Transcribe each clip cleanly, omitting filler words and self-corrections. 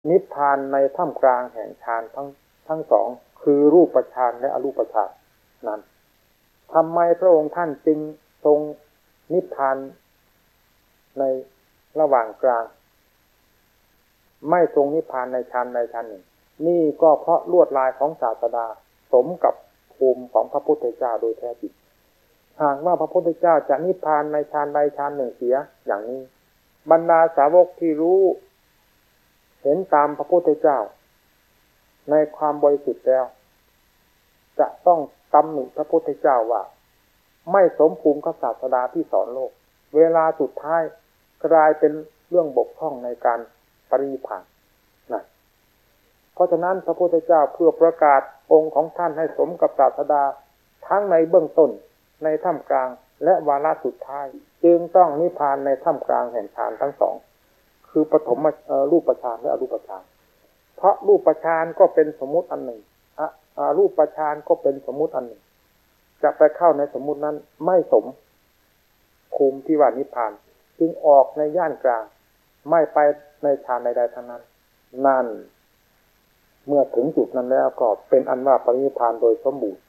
นิพพานในท่ามกลางแห่งฌานทั้งสองคือรูปฌานและอรูปฌานนั้นทำไมพระองค์ท่านจึงทรงนิพพานในระหว่างกลางไม่ทรงนิพพานในฌานใดฌานหนึ่งนี่ก็เพราะลวดลายของศาสดาสมกับภูมิของพระพุทธเจ้าโดยแท้จริงหากว่าพระพุทธเจ้าจะนิพพานในฌานใดฌานหนึ่งเสียอย่างนี้บรรดาสาวกที่รู้เห็นตามพระพุทธเจ้าในความบริสุทธิ์แล้วจะต้องตำหนิพระพุทธเจ้าว่าไม่สมภูมิกับศาสดาที่สอนโลกเวลาสุดท้ายกลายเป็นเรื่องบกพร่องในการปรินิพพานนะเพราะฉะนั้นพระพุทธเจ้าเพื่อประกาศองค์ของท่านให้สมกับศาสดาทั้งในเบื้องต้นในท่ามกลางและวาระสุดท้ายจึงต้องนิพพานในท่ามกลางแห่งฌานทั้งสองคือปฐมรูปฌานและอรูปฌานเพราะรูปฌานก็เป็นสมมุติอันหนึ่งรูปฌานก็เป็นสมมุติอันหนึ่งจะไปเข้าในสมมุตินั้นไม่สมภูมิที่ว่านิพพานจึงออกในย่านกลางไม่ไปในฌานใดๆทั้งนั้นนั่นเมื่อถึงจุดนั้นแล้วก็เป็นอันว่าปรินิพพานโดยสมบูรณ์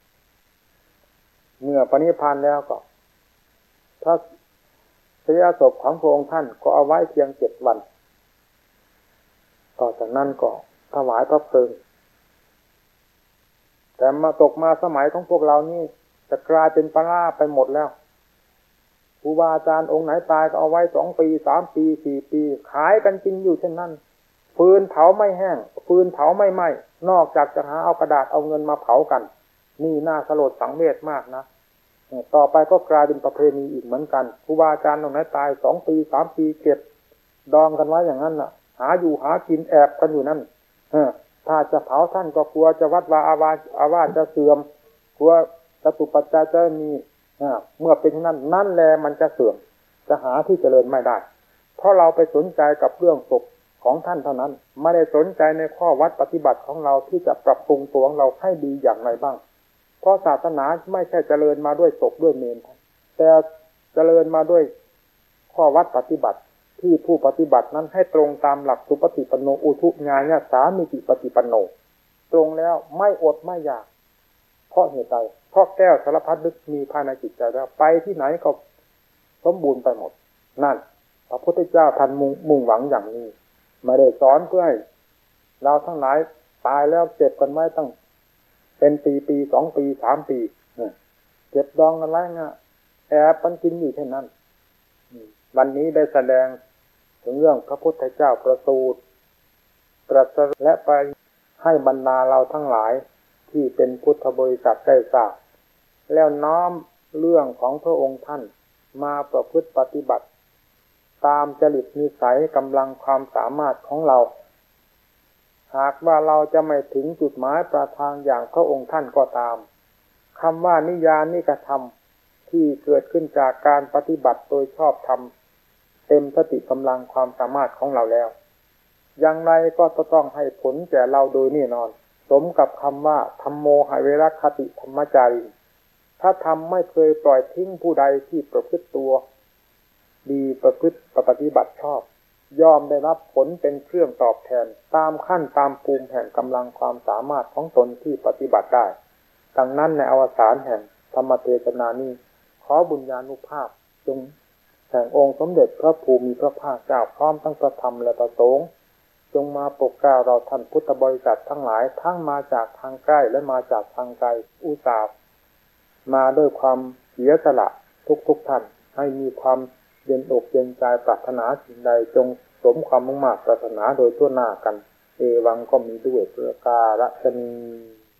เมื่อปรินิพพานแล้วก็พระสรีระศพของพระองค์ท่านก็เอาไว้เพียง7 วันต่อจากนั้นก็ถวายพระเพลิงแต่มาตกมาสมัยของพวกเรานี่จะกลายเป็นปลาไปหมดแล้วครูบาอาจารย์องค์ไหนตายก็เอาไว้2 ปี3 ปี4 ปีขายกันจริงอยู่เช่นนั้นฟืนเผาไม่แห้งฟืนเผาไม่ไหม้นอกจากจะหาเอากระดาษเอาเงินมาเผากันนี่น่าสลดสังเวชมากนะต่อไปก็กลายเป็นประเพณีอีกเหมือนกันครูบาอาจารย์องค์ไหนตาย2 ปี3 ปีเก็บดองกันไว้อย่างนั้นน่ะหาอยู่หากินแอบกันอยู่นั่นถ้าจะเผาท่านก็กลัวจะวัดวาอาวาสจะเสื่อมกลัวจตุปัจจัยจะมีเมื่อเป็นเช่นนั้นนั่นแหละมันจะเสื่อมจะหาที่เจริญไม่ได้เพราะเราไปสนใจกับเรื่องศพของท่านเท่านั้นไม่ได้สนใจในข้อวัดปฏิบัติของเราที่จะปรับปรุงตัวของเราให้ดีอย่างไรบ้างเพราะศาสนาไม่ใช่เจริญมาด้วยศพด้วยเมรุแต่เจริญมาด้วยข้อวัดปฏิบัติที่ผู้ปฏิบัตินั้นให้ตรงตามหลักสุปฏิปันโนอุทุญาณสามิจิปฏิปันโนตรงแล้วไม่อดไม่อยากเพราะเหตุใดเพราะแก้วสารพัดนึกมีภายในจิตใจแล้วไปที่ไหนก็สมบูรณ์ไปหมดนั่นพระพุทธเจ้าท่านมุ่งหวังอย่างนี้ไม่ได้สอนเพื่อให้เราทั้งหลายตายแล้วเจ็บกันไว้ตั้งเป็นปี2 ปี3 ปีเจ็บดองกันไว้นะแอบปันกินอยู่เช่นนั้นวันนี้ได้แสดงถึงเรื่องพระพุทธเจ้าประสูติตรัสและไปให้บรรดาเราทั้งหลายที่เป็นพุทธบริษัทได้ทราบแล้วน้อมเรื่องของพระองค์ท่านมาประพฤติปฏิบัติตามจริตนิสัยกำลังความสามารถของเราหากว่าเราจะไม่ถึงจุดหมายปลายทางอย่างพระองค์ท่านก็ตามคำว่านิยานิกธรรมที่เกิดขึ้นจากการปฏิบัติโดยชอบธรรมเต็มสติกำลังความสามารถของเราแล้วอย่างไรก็ต้องให้ผลแก่เราโดยแน่นอนสมกับคำว่าธัมโมหเวรคติธรรมจารีถ้าธรรมไม่เคยปล่อยทิ้งผู้ใดที่ประพฤติตัวดีประพฤติปฏิบัติชอบย่อมได้รับผลเป็นเครื่องตอบแทนตามขั้นตามภูมิแห่งกำลังความสามารถของตนที่ปฏิบัติได้ดังนั้นในอวสานแห่งธรรมเทศนานี้ขอบุญญานุภาพจงแห่งองค์สมเด็จพระภูมิพระภาคเจ้าพร้อมทั้งพระธรรมและพระสงฆ์จงมาปกเกล้าเราท่านพุทธบริษัททั้งหลายทั้งมาจากทางใกล้และมาจากทางไกลอุตส่าห์มาด้วยความเสียสละทุกท่านให้มีความเย็นอกเย็นใจปรารถนาสิ่งใดจงสมความมุ่งมั่นปรารถนาโดยทั่วหน้ากันเอวังก็มีด้วยเพื่อการะชนี